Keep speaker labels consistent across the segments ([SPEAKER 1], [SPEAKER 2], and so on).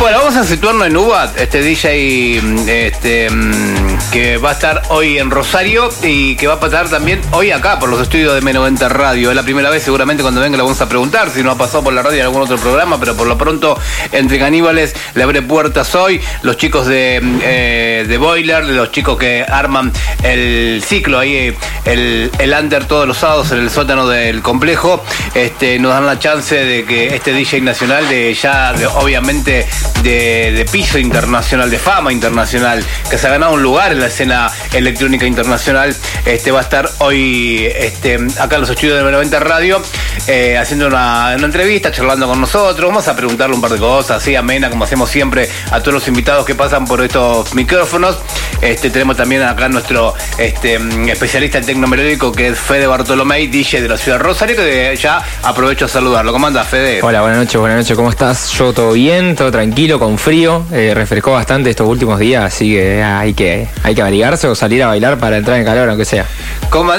[SPEAKER 1] Bueno, vamos a situarnos en Ubat, este DJ que va a estar hoy en Rosario y que va a pasar también hoy acá por los estudios de M90 Radio. Es la primera vez, seguramente cuando venga le vamos a preguntar si no ha pasado por la radio en algún otro programa, pero por lo pronto Entre Caníbales le abre puertas hoy. Los chicos de Boiler, los chicos que arman el ciclo ahí, el under todos los sábados en el sótano del complejo, nos dan la chance de que este DJ nacional obviamente de piso internacional, de fama internacional, que se ha ganado un lugar en la escena electrónica internacional, va a estar hoy acá en los estudios de 90 Radio, haciendo una entrevista, charlando con nosotros. Vamos a preguntarle un par de cosas, así amena, como hacemos siempre a todos los invitados que pasan por estos micrófonos. Tenemos también acá nuestro especialista en tecnomelódico, que es Fede Bartolomé, DJ de la ciudad de Rosario, que ya aprovecho a saludarlo. ¿Cómo andas, Fede?
[SPEAKER 2] Hola, buenas noches, ¿cómo estás? Yo todo bien, todo tranquilo, con frío, refrescó bastante estos últimos días, así que hay que abrigarse o salir a bailar para entrar en calor, aunque sea.
[SPEAKER 1] No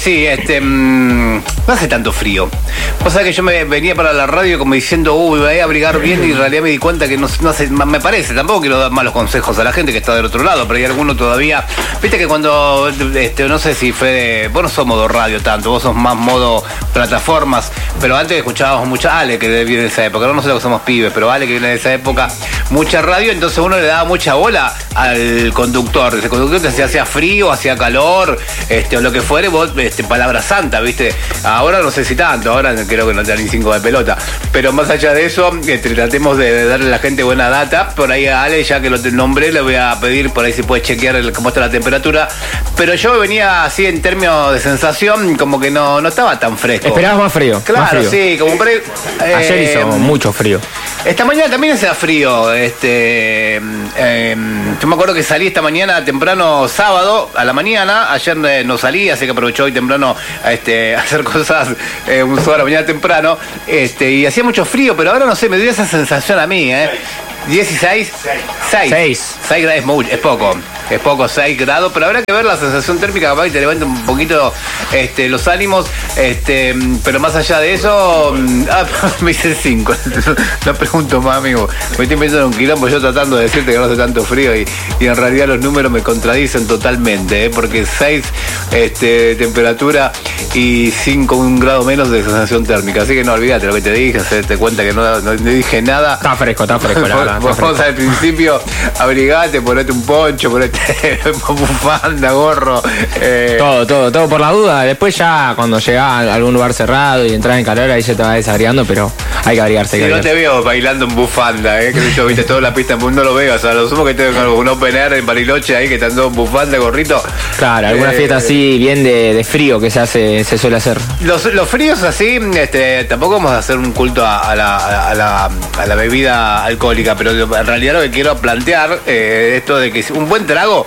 [SPEAKER 1] hace tanto frío. Vos sabés que yo me venía para la radio como diciendo, me voy a abrigar bien, y en realidad me di cuenta que no hace, me parece, tampoco quiero dar malos consejos a la gente que está del otro lado, pero hay alguno todavía, viste que cuando, no sé si Fede, vos no sos modo radio tanto, vos sos más modo plataformas, pero antes escuchábamos mucha Ale, que viene de esa época, no nosotros que somos pibes, pero Ale, que viene de esa época, mucha radio, entonces uno le daba mucha bola al conductor. Ese conductor te hacía frío, hacía calor, o lo que fuere, vos, palabra santa, viste. Ahora no sé si tanto, ahora creo que no te dan ni 5 de pelota, pero más allá de eso, tratemos de darle a la gente buena data. Por ahí a Ale, ya que lo nombré, le voy a pedir por ahí si puede chequear cómo está la temperatura, pero yo venía así en términos de sensación, como que no estaba tan fresco.
[SPEAKER 2] ¿Esperabas más frío?
[SPEAKER 1] Claro,
[SPEAKER 2] más frío.
[SPEAKER 1] Sí, como
[SPEAKER 2] ayer hizo mucho frío.
[SPEAKER 1] Esta mañana también hacía frío. Yo me acuerdo que salí esta mañana temprano, sábado, a la mañana. Ayer no salí, así que aprovechó hoy temprano a hacer cosas un sábado a la mañana temprano. Y hacía mucho frío, pero ahora no sé, me dio esa sensación a mí, 16, 6 grados es poco, 6 grados, pero habrá que ver la sensación térmica, capaz que te levanta un poquito los ánimos, pero más allá de eso, me hice 5, no pregunto más, amigo, me estoy metiendo en un quilombo yo tratando de decirte que no hace tanto frío, y en realidad los números me contradicen totalmente, porque 6 de temperatura y 5, 1 grado menos de sensación térmica, así que no olvídate lo que te dije, hacerte cuenta que no dije nada.
[SPEAKER 2] Está fresco, la verdad.
[SPEAKER 1] Vos al principio abrigate, ponete un poncho, ponete bufanda, gorro.
[SPEAKER 2] Todo por la duda. Después ya cuando llegás a algún lugar cerrado y entras en calor, ahí se te va desabriando, pero hay que abrigarse.
[SPEAKER 1] Sí, no te veo bailando en bufanda, que yo viste toda la pista, no lo veo. O sea, lo sumo que tengo un open air en Bariloche ahí que te andó en bufanda, gorrito. Claro,
[SPEAKER 2] alguna fiesta así bien de frío que se suele hacer.
[SPEAKER 1] Los fríos así, tampoco vamos a hacer un culto a la bebida alcohólica, pero en realidad lo que quiero plantear, esto de que un buen trago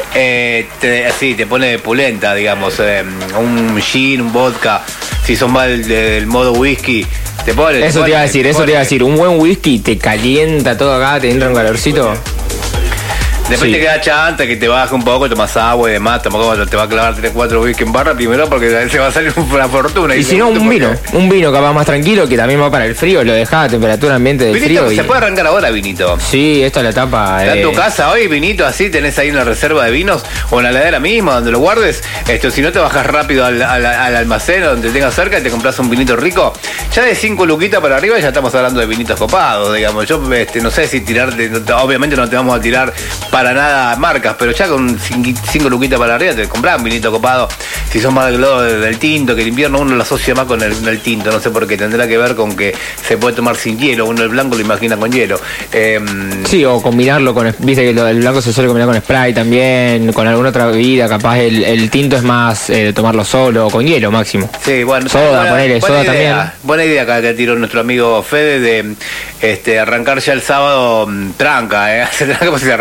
[SPEAKER 1] te pone pulenta, digamos, un gin, un vodka, si son más del modo whisky, te pone.
[SPEAKER 2] Eso te iba a decir, un buen whisky te calienta todo acá, te entra un calorcito.
[SPEAKER 1] Después te queda chanta, que te baja un poco, tomas agua y demás, tampoco te va a clavar 3-4 whisky en barra primero porque se va a salir una fortuna.
[SPEAKER 2] Y si no, un vino capaz más tranquilo, que también va para el frío, lo dejás a temperatura ambiente del
[SPEAKER 1] vinito,
[SPEAKER 2] frío.
[SPEAKER 1] Se puede arrancar ahora, vinito.
[SPEAKER 2] Sí, esta es la etapa.
[SPEAKER 1] ¿Está en tu casa hoy, vinito, así? ¿Tenés ahí una reserva de vinos? O en la heladera misma, donde lo guardes. Si no, te bajás rápido al almacén o donde tengas cerca y te compras un vinito rico. Ya de 5 luquitas para arriba ya estamos hablando de vinitos copados, digamos. Yo no sé si tirarte, obviamente no te vamos a tirar para nada marcas, pero ya con 5 luquitas para arriba te compras un vinito copado. Si son más del tinto, que el invierno uno lo asocia más con el tinto, no sé por qué, tendrá que ver con que se puede tomar sin hielo, uno el blanco lo imagina con hielo.
[SPEAKER 2] Sí, o combinarlo con, viste que el blanco se suele combinar con Sprite también, con alguna otra bebida, capaz el tinto es más tomarlo solo, con hielo máximo.
[SPEAKER 1] Sí, bueno.
[SPEAKER 2] Soda, ponele, soda
[SPEAKER 1] idea,
[SPEAKER 2] también.
[SPEAKER 1] Buena idea acá que tiró nuestro amigo Fede de arrancar ya el sábado tranca, como si se arranca fuerte.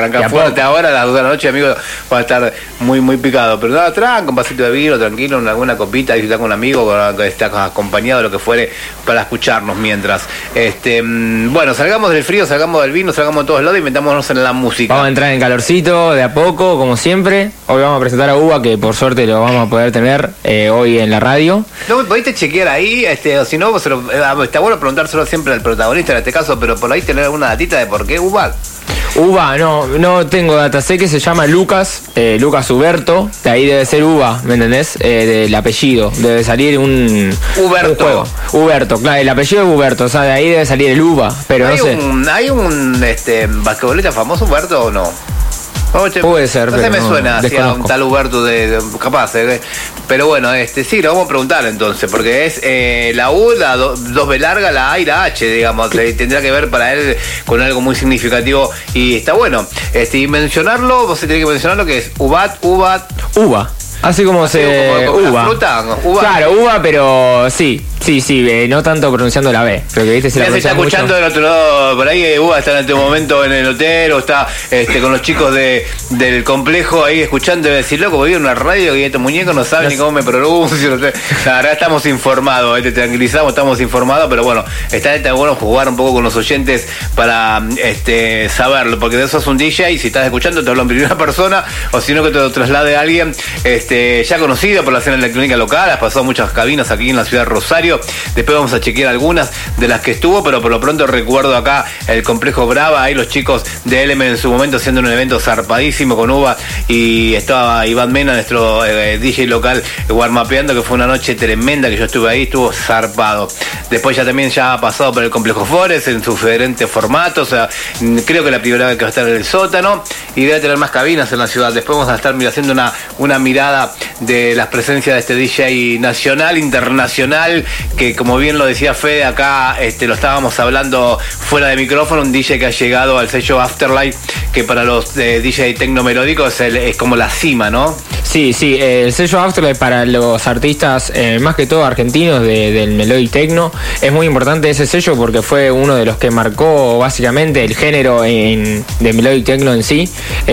[SPEAKER 1] ahora a las 2 de la noche, amigo, va a estar muy, muy picado. Pero nada, tranca, un vasito de vino, tranquilo, alguna copita, disfrutar con un amigo, que está acompañado, lo que fuere, para escucharnos mientras. Bueno, salgamos del frío, salgamos del vino, salgamos de todos lados y metámonos en la música.
[SPEAKER 2] Vamos a entrar en calorcito de a poco, como siempre. Hoy vamos a presentar a Uva, que por suerte lo vamos a poder tener hoy en la radio.
[SPEAKER 1] ¿No podiste chequear ahí? O si no, está bueno preguntárselo siempre al protagonista en este caso, pero por ahí tener alguna datita de por qué Uva.
[SPEAKER 2] Uva, no tengo data, sé que se llama Lucas Huberto, de ahí debe ser Uva, ¿me entendés? Del apellido, debe salir un juego. Huberto, claro, el apellido es Huberto, o sea, de ahí debe salir el Uva, pero no sé.
[SPEAKER 1] ¿Hay un basquetbolista famoso Huberto o no?
[SPEAKER 2] Puede ser,
[SPEAKER 1] no
[SPEAKER 2] pero
[SPEAKER 1] me suena
[SPEAKER 2] desconozco.
[SPEAKER 1] hacia un tal Huberto capaz, pero bueno, sí, lo vamos a preguntar entonces, porque es la U, la 2B larga, la A y la H, digamos, tendrá que ver para él con algo muy significativo y está bueno. Y mencionarlo, vos tenés que mencionarlo que es Uva.
[SPEAKER 2] Así como
[SPEAKER 1] uva. La fruta, uva.
[SPEAKER 2] Claro, uva, pero sí, no tanto pronunciando la B. Pero que viste si la
[SPEAKER 1] se está escuchando
[SPEAKER 2] mucho.
[SPEAKER 1] del otro lado, por ahí Uva está en este momento en el hotel o está con los chicos del complejo ahí escuchando y decir, loco, voy a una radio que estos muñecos no saben ni cómo me pronuncio. No sé. La verdad estamos informados, te tranquilizamos, estamos informados, pero bueno, está bueno jugar un poco con los oyentes para saberlo, porque de eso es un DJ y si estás escuchando te hablo en primera persona o si no que te lo traslade a alguien ya conocido por la escena electrónica local. Has pasado muchas cabinas aquí en la ciudad de Rosario. Después vamos a chequear algunas de las que estuvo, pero por lo pronto recuerdo acá el complejo Brava, ahí los chicos de Element en su momento haciendo un evento zarpadísimo con Uva y estaba Iván Mena, nuestro DJ local, warmapeando, que fue una noche tremenda que yo estuve ahí, estuvo zarpado. Después ya ha pasado por el complejo Forest en sus diferentes formatos, o sea, creo que la primera vez que va a estar en el sótano y debe tener más cabinas en la ciudad. Después vamos a estar haciendo una mirada de las presencias de este DJ nacional, internacional, que como bien lo decía Fede acá, lo estábamos hablando fuera de micrófono, un DJ que ha llegado al sello Afterlife, que para los DJ tecnomelódicos es como la cima, ¿no? Sí,
[SPEAKER 2] el sello Afterlife para los artistas, más que todo argentinos del Melodic Techno, es muy importante ese sello porque fue uno de los que marcó básicamente el género de Melodic Techno en sí,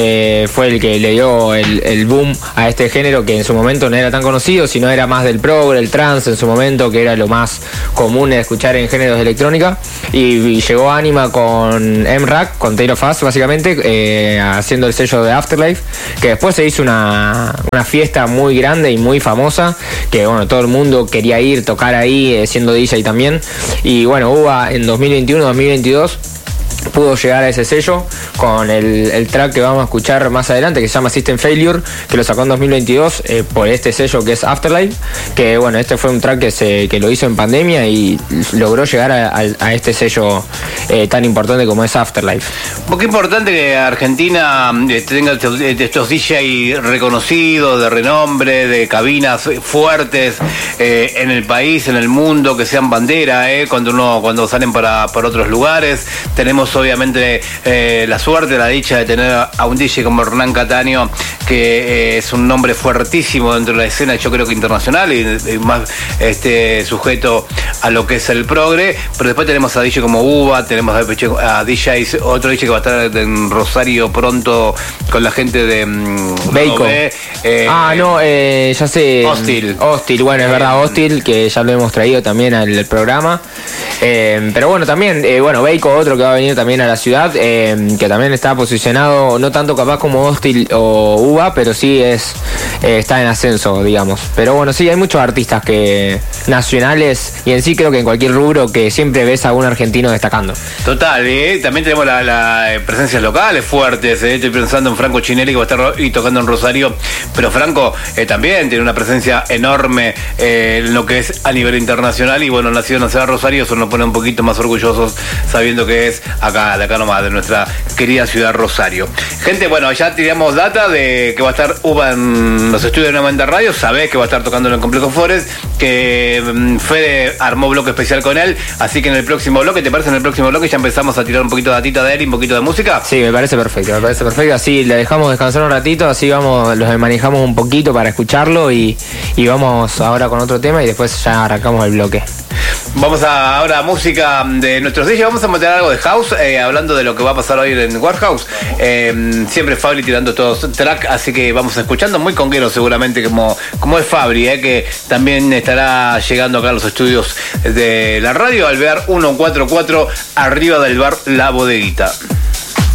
[SPEAKER 2] fue el que le dio el boom a este género que en su momento no era tan conocido, sino era más del progre, el trance en su momento, que era lo más común de escuchar en géneros de electrónica, y llegó Anima con M-Rack, con Taylor Fast básicamente, haciendo el sello de Afterlife, que después se hizo una fiesta muy grande y muy famosa, que bueno, todo el mundo quería ir, tocar ahí, siendo DJ también, y bueno, Uva en 2021-2022 pudo llegar a ese sello con el track que vamos a escuchar más adelante, que se llama System Failure, que lo sacó en 2022 por este sello que es Afterlife, que bueno, este fue un track que lo hizo en pandemia y logró llegar a este sello tan importante como es Afterlife.
[SPEAKER 1] Porque es importante que Argentina tenga estos DJ reconocidos, de renombre, de cabinas fuertes en el país, en el mundo, que sean bandera, cuando salen para otros lugares. Tenemos obviamente la suerte, la dicha de tener a un DJ como Hernán Cataño, que es un nombre fuertísimo dentro de la escena, yo creo que internacional y más sujeto a lo que es el progre. Pero después tenemos a DJ como Uva, tenemos a DJs, otro DJ que va a estar en Rosario pronto con la gente de
[SPEAKER 2] Bacon. Ya sé. Hostil, bueno, es verdad, Hostil, que ya lo hemos traído también al programa. Pero bueno, también, Bacon, otro que va a venir también a la ciudad, que también está posicionado, no tanto capaz como Hostil o Uva, pero sí está en ascenso, digamos. Pero bueno, sí, hay muchos artistas nacionales y en sí creo que en cualquier rubro que siempre ves a un argentino destacando.
[SPEAKER 1] Total, también tenemos las presencias locales fuertes, estoy pensando en Franco Chinelli, que va a estar tocando en Rosario, pero Franco también tiene una presencia enorme en lo que es a nivel internacional y bueno, nacido en la ciudad de Rosario, eso nos pone un poquito más orgullosos sabiendo que es acá nomás, de nuestra querida ciudad Rosario. Gente, bueno, ya tiramos data de que va a estar Uva en los estudios de 90 Radio, sabés que va a estar tocando en el Complejo Forest, que Fede armó bloque especial con él, así que en el próximo bloque, ¿te parece? En el próximo bloque ya empezamos a tirar un poquito de datita de él y un poquito de música.
[SPEAKER 2] Sí, me parece perfecto, así le dejamos descansar un ratito, así los manejamos un poquito para escucharlo y vamos ahora con otro tema y después ya arrancamos el bloque.
[SPEAKER 1] Vamos ahora a música de nuestros DJs. Vamos a meter algo de house, hablando de lo que va a pasar hoy en Warehouse. Siempre Fabri tirando todos track, así que vamos escuchando, muy conguero seguramente, como es Fabri, que también estará llegando acá a los estudios de la radio, Alvear 144, arriba del bar La Bodeguita.